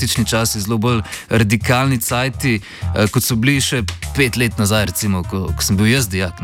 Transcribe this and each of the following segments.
komunistični časi, zelo bolj radikalni cajti, kot so bili še 5 let nazaj, recimo, ko sem bil jaz dijak.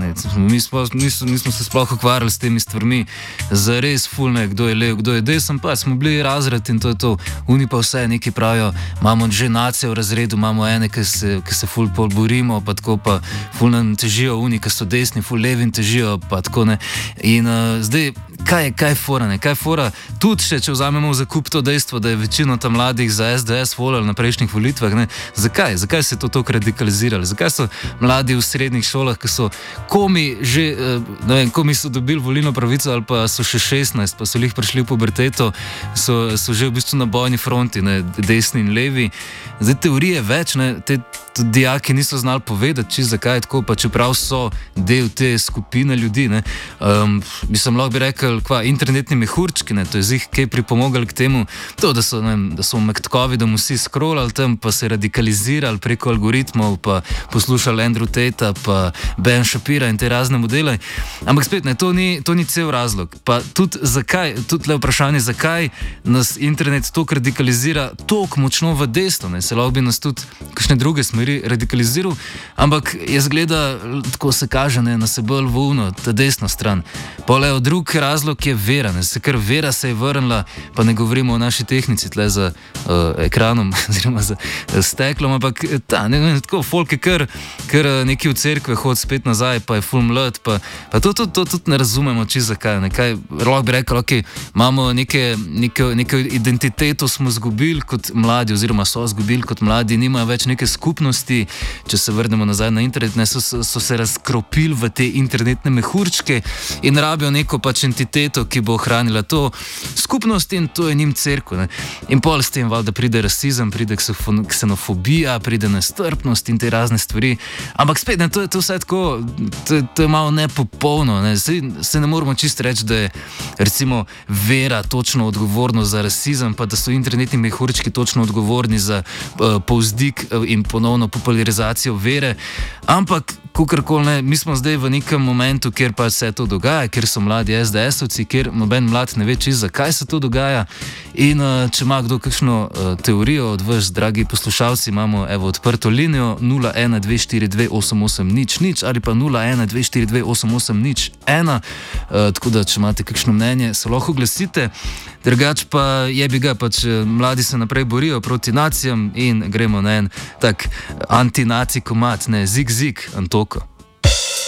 Nismo se sploh ukvarjali s temi stvarmi, zares fulne, kdo je lev, kdo je desen, pa smo bili razred in to je to. Oni pa vse nekaj pravijo, imamo že nacije v razredu, imamo ene, ki se ful pol borimo, pa tako pa ful nam težijo, oni, ki so desni, ful levi in težijo, pa tako ne. In zdaj, kaj je fora, ne? Kaj je fora? Tudi še, če vzamemo v zakup to dejstvo, da je večino tam mladih za SDS volili na prejšnjih volitvah, ne? Zakaj? Zakaj se je to tako radikaliziralo? Zakaj so mladi v srednjih šolah, ki so komi že, ne vem, komi so dobili volilno pravico ali pa so še 16, pa so jih prišli v puberteto, so že v bistvu na bojni fronti, ne? Desni in levi. Zdaj teorije več, ne? Tudi dijaki niso znali povedati, čisto zakaj je tako, pa čeprav so del te skupine ljudi, ne. Mislim, lahko bi rekel, internetni mehurčki, ne, to je zih kaj pripomogli k temu, to, da so v Mac.covidom vsi scrollali tam, pa se radikalizirali preko algoritmov, pa poslušali Andrew Tate, pa Ben Shapira in te razne modele. Ampak spet, ne, to ni cel razlog. Pa tudi zakaj, tudi le vprašanje, zakaj nas internet toliko radikalizira, toliko močno v desno, ne, se lahko bi nas tudi kakšne druge smeri radikaliziral, ampak je zgleda, tako se kaže, ne, na se bolj vovno, ta desna stran. Pole, drug razlog je vera, ne, ker vera se je vrnila, pa ne govorimo o naši tehnici tle za ekranom, oziroma za steklom, ampak tako, folk je kar neki v cerkve hod spet nazaj, pa je ful mlad, pa to tudi ne razumemo, čisto zakaj, nekaj, lahko bi rekel, ok, imamo neko identiteto smo zgubili kot mladi, oziroma so zgubili kot mladi, nimajo več neke skupnosti, če se vrnemo nazaj na internet, ne, so se razkropili v te internetne mehurčke in rabijo neko pač entiteto, ki bo ohranila to skupnost in to je njim cerkev. In pol s tem valjda pride rasizem, pride ksenofobija, pride nestrpnost in te razne stvari. Ampak spet, ne, to je vse tako, to je malo nepopolno. Ne. Se ne moramo čisto reči, da je recimo vera točno odgovorna za rasizem, pa da so internetni mehurčki točno odgovorni za povzdik in ponovno popularizacijo vere, ampak kakorkoli ne, mi smo zdaj v nekem momentu, kjer pa se to dogaja, kjer so mladi SDS-ovci, kjer noben mlad ne ve čisto, zakaj se to dogaja. In če ima kdo kakšno teorijo od vas, dragi poslušalci, imamo odprto linijo 0192428800 ali pa 0192428801, tako da, če imate kakšno mnenje, se lahko oglasite. Drugač pa jebi ga, pač mladi se naprej borijo proti nacijam in gremo na en tak antinaci komad, ne, Zig Zig, Antoko.